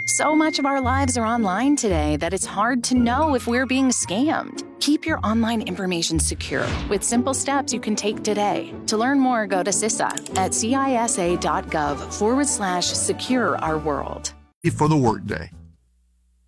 So much of our lives are online today that it's hard to know if we're being scammed. Keep your online information secure with simple steps you can take today. To learn more, go to CISA at cisa.gov/secure our world. For the workday.